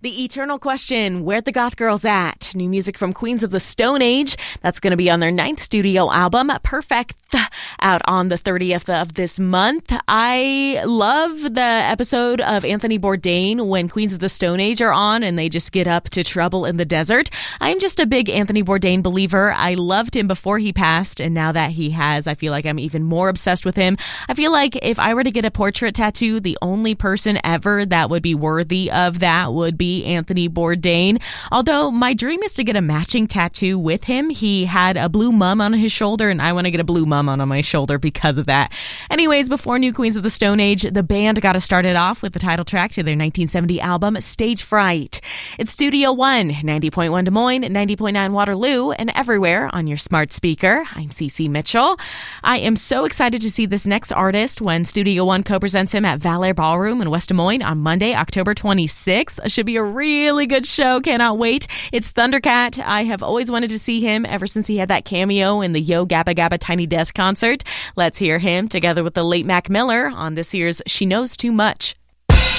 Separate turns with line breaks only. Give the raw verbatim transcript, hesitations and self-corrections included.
The eternal question, where'd the goth girls at? New music from Queens of the Stone Age. That's going to be on their ninth studio album, Perfect, out on the thirtieth of this month. I love the episode of Anthony Bourdain when Queens of the Stone Age are on and they just get up to trouble in the desert. I'm just a big Anthony Bourdain believer. I loved him before he passed, and now that he has, I feel like I'm even more obsessed with him. I feel like if I were to get a portrait tattoo, the only person ever that would be worthy of that would be Anthony Bourdain. Although my dream is to get a matching tattoo with him. He had a blue mum on his shoulder, and I want to get a blue mum on my shoulder because of that. Anyways, before New Queens of the Stone Age, the band got us started off with the title track to their nineteen seventy album, Stage Fright. It's Studio One, ninety point one Des Moines, ninety point nine Waterloo, and everywhere on your smart speaker. I'm Cece Mitchell. I am so excited to see this next artist when Studio One co-presents him at Valère Ballroom in West Des Moines on Monday, October twenty-sixth. It should be a really good show. Cannot wait. It's Thundercat. I have always wanted to see him ever since he had that cameo in the Yo Gabba Gabba Tiny Desk concert. Let's hear him together with the late Mac Miller on this year's She Knows Too Much.